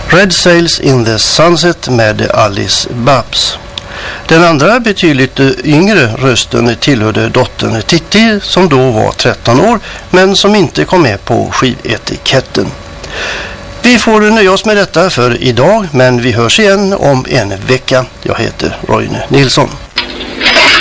Red Sails in the Sunset med Alice Babs. Den andra betydligt yngre rösten tillhörde dottern Titti som då var 13 år men som inte kom med på skivetiketten. Vi får nöja oss med detta för idag, men vi hörs igen om en vecka. Jag heter Roine Nilsson.